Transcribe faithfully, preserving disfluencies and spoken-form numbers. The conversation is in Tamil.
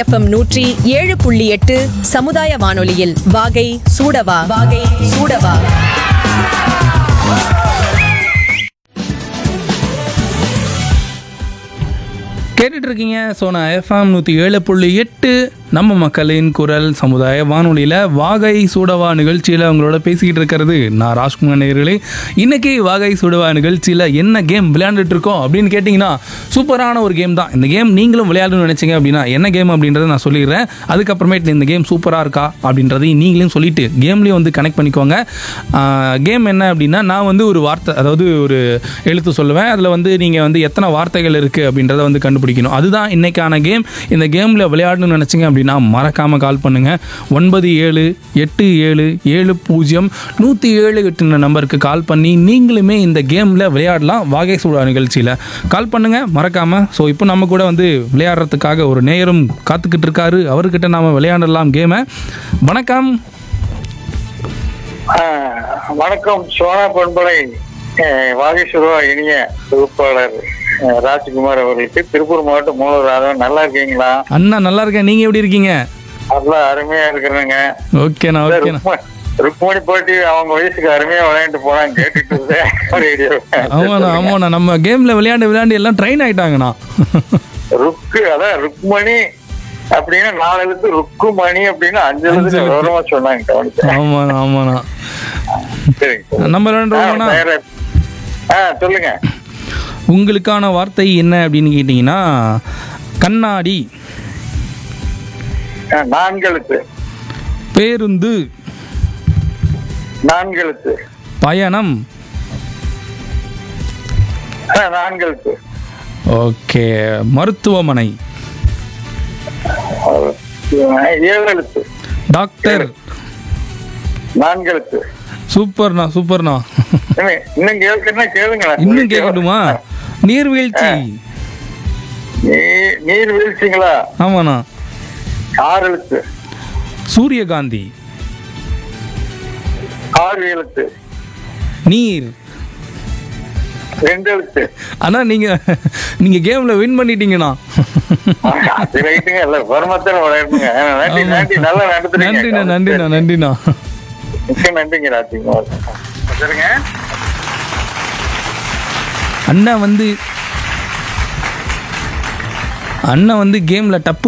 எஃப்எம் நூற்றி ஏழு புள்ளி எட்டு சமுதாய வானொலியில் வாகை சூடவா வாகை சூடவா. கேட்டுட்டு இருக்கீங்க சோனா எஃப்எம் நூற்றி ஏழு புள்ளி எட்டு நம்ம மக்களின் குரல் சமுதாய வானொலியில் வாகை சூடவா நிகழ்ச்சியில் அவங்களோட பேசிக்கிட்டு இருக்கிறது நான் ராஜ்குமார் நேயர்களே. இன்றைக்கி வாகை சூடவா நிகழ்ச்சியில் என்ன கேம் விளையாண்டுட்டு இருக்கோம் அப்படின்னு கேட்டிங்கன்னா சூப்பரான ஒரு கேம் தான். இந்த கேம் நீங்களும் விளையாடணும்னு நினச்சிங்க அப்படின்னா என்ன கேம் அப்படின்றத நான் சொல்லிடுறேன். அதுக்கப்புறமேட்டு இந்த கேம் சூப்பராக இருக்கா அப்படின்றதையும் நீங்களும் சொல்லிவிட்டு கேம்லேயும் வந்து கனெக்ட் பண்ணிக்கோங்க. கேம் என்ன அப்படின்னா, நான் வந்து ஒரு வார்த்தை, அதாவது ஒரு எழுத்து சொல்லுவேன். அதில் வந்து நீங்கள் வந்து எத்தனை வார்த்தைகள் இருக்குது அப்படின்றத வந்து கண்டுபிடிக்கணும். அதுதான் இன்றைக்கான கேம். இந்த கேமில் விளையாடணும்னு நினச்சிங்க அப்படின்னா மறக்காமல் கால் பண்ணுங்கள். ஒன்பது ஏழு எட்டு ஏழு ஏழு பூஜ்ஜியம் நூற்றி ஏழு எட்டு நம்பருக்கு கால் பண்ணி நீங்களுமே இந்த கேமில் விளையாடலாம். வாகை சூடா நிகழ்ச்சியில் கால் பண்ணுங்கள் மறக்காமல். ஸோ இப்போ நம்ம கூட வந்து விளையாடுறதுக்காக ஒரு நேயரும் காத்துக்கிட்டு இருக்காரு. அவர்கிட்ட நாம் விளையாடலாம் கேமை. வணக்கம். வணக்கம். சோனா பண்பலை வாகை சூடவா இனிய தொகுப்பாளர் ராஜ்குமார் அவர்களுக்கு திருப்பூர் மாவட்டம் மூலவர் ராதவன். நல்லா இருக்கீங்களா? அண்ணா நல்லா இருக்கேன். நீங்க எப்படி இருக்கீங்க? நல்லா அருமையா இருக்கிறேங்க. ஓகேண்ணா ஓகேண்ணா. ருக்மணி போட்டி அவங்க வயசுக்கு அருமையா விளையாண்டு போனாங்க, கேட்டுட்டு இருந்தேன். ஆமாண்ணா ஆமாண்ணா. நம்ம கேம்ல விளையாண்டு விளையாண்டு எல்லாம் ட்ரெயின் ஆயிட்டாங்கண்ணா. ருக்கு அதான் ருக்மணி அப்படின்னா நாலு எழுத்து, ருக்குமணி அப்படின்னு அஞ்சு எழுத்து விவரமா சொன்னாங்க. ஆமாண்ணா ஆமாண்ணா. சரிங்க, நம்ம விளையாண்டுருவோம்ண்ணா. ஆ சொல்லுங்க. உங்களுக்கான வார்த்தை என்ன அப்படின்னு கேட்டீங்கன்னா கண்ணாடி. நான்கெழுத்து. பேருந்து. நான்கெழுத்து. பயணம். நான்கெழுத்து. ஓகே. மருத்துவமனை. ஏழு எழுத்து. டாக்டர். நான்கெழுத்து. சூப்பர்ண்ணா சூப்பர்ண்ணா. இன்னும் கேட்கணும்னா கேளுங்க. இன்னும் கேட்கட்டுமா? நீர்வீழ்ச்சி. நீர் வீழ்ச்சிங்களா? ஆமாண்ணா. ஆறு எழுத்து. சூரியகாந்தி. ஆறு எழுத்து. நீர். ரெண்டு எழுத்து. ஆனா நீங்க நீங்க கேம்ல வின் பண்ணிட்டீங்கண்ணா. நன்றி நன்றி. நல்லா நடத்துறீங்க. நன்றிண்ணா நன்றிண்ணா நன்றிண்ணா. மிக்க நன்றிங்க ராஜ்குமார். சரிங்க. அண்ணா வந்து அண்ணா வந்து கேம்ல டப்பு